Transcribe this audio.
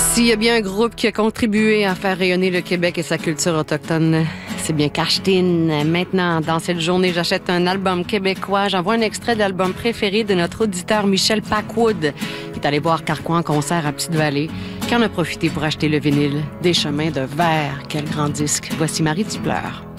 S'il y a bien un groupe qui a contribué à faire rayonner le Québec et sa culture autochtone, c'est bien Cache-Tin. Maintenant, dans cette journée, j'achète un album québécois. J'envoie un extrait de l'album préféré de notre auditeur Michel Packwood, qui est allé voir Carquois en concert à Petite-Vallée, qui en a profité pour acheter le vinyle des Chemins de Verre. Quel grand disque. Voici Marie, tu pleures.